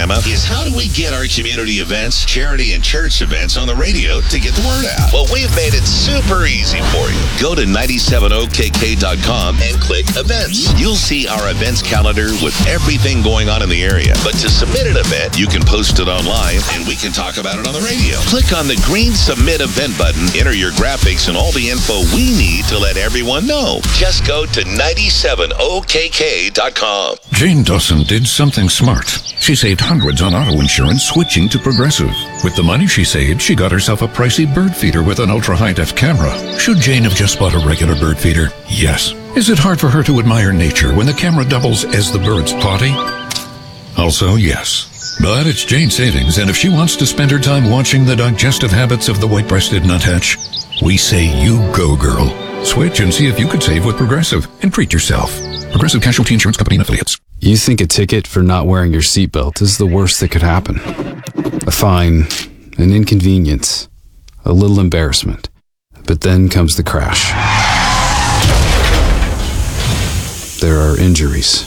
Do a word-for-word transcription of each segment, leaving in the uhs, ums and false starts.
Alabama, is how do we get our community events, charity, and church events on the radio to get the word out? Well, we've made it super easy for you. Go to nine seven O K K dot com and click events. You'll see our events calendar with everything going on in the area. But to submit an event, you can post it online and we can talk about it on the radio. Click on the green submit event button, enter your graphics and all the info we need to let everyone know. Just go to nine seven O K K dot com. Jane Dawson did something smart. She saved hundreds on auto insurance switching to Progressive. With the money she saved, she got herself a pricey bird feeder with an ultra-high-def camera. Should Jane have just bought a regular bird feeder? Yes. Is it hard for her to admire nature when the camera doubles as the bird's potty? Also, yes. But it's Jane's savings, and if she wants to spend her time watching the digestive habits of the white-breasted nuthatch, we say you go, girl. Switch and see if you could save with Progressive and treat yourself. Progressive Casualty Insurance Company and Affiliates. You think a ticket for not wearing your seatbelt is the worst that could happen. A fine, an inconvenience, a little embarrassment. But then comes the crash. There are injuries,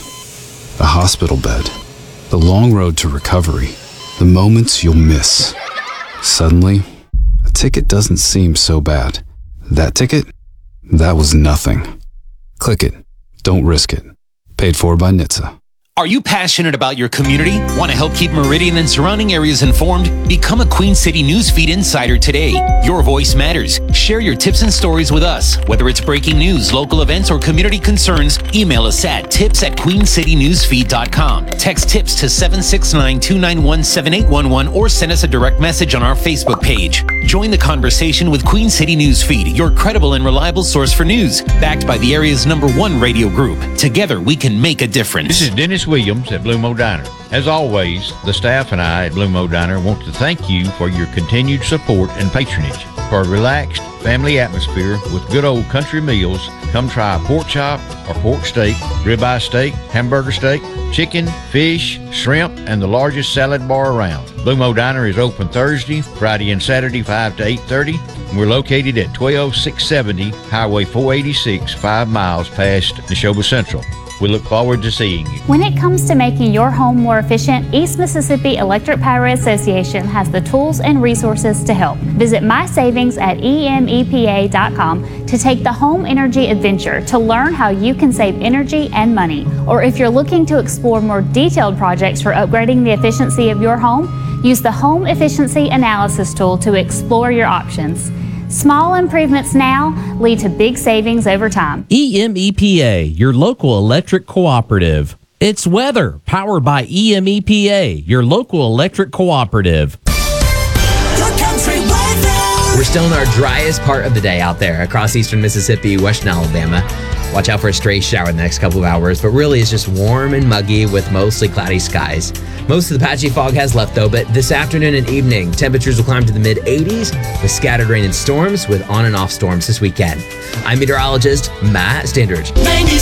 a hospital bed, the long road to recovery, the moments you'll miss. Suddenly, a ticket doesn't seem so bad. That ticket? That was nothing. Click it. Don't risk it. Paid for by N H T S A. Are you passionate about your community? Want to help keep Meridian and surrounding areas informed? Become a Queen City Newsfeed Insider today. Your voice matters. Share your tips and stories with us. Whether it's breaking news, local events, or community concerns, email us at tips at queen city newsfeed dot com. Text tips to seven six nine, two nine one, seven eight one one or send us a direct message on our Facebook page. Join the conversation with Queen City Newsfeed, your credible and reliable source for news, backed by the area's number one radio group. Together, we can make a difference. This is Dennis Williams at Blue Mo Diner. As always, the staff and I at Blue Mo Diner want to thank you for your continued support and patronage. For a relaxed family atmosphere with good old country meals, come try a pork chop or pork steak, ribeye steak, hamburger steak, chicken, fish, shrimp, and the largest salad bar around. Blue Mo Diner is open Thursday, Friday, and Saturday, five to eight thirty. We're located at twelve six seventy Highway four eighty-six, five miles past Neshoba Central. We look forward to seeing you. When it comes to making your home more efficient, East Mississippi Electric Power Association has the tools and resources to help. Visit my savings at E M E P A dot com to take the home energy adventure to learn how you can save energy and money. Or if you're looking to explore more detailed projects for upgrading the efficiency of your home, use the Home Efficiency Analysis tool to explore your options. Small improvements now lead to big savings over time. E M E P A, your local electric cooperative. It's weather, powered by E M E P A, your local electric cooperative. Your country weather. We're still in our driest part of the day out there across eastern Mississippi, western Alabama. Watch out for a stray shower in the next couple of hours, but really it's just warm and muggy with mostly cloudy skies. Most of the patchy fog has left though, but this afternoon and evening, temperatures will climb to the mid eighties with scattered rain and storms with on and off storms this weekend. I'm meteorologist Matt Standridge.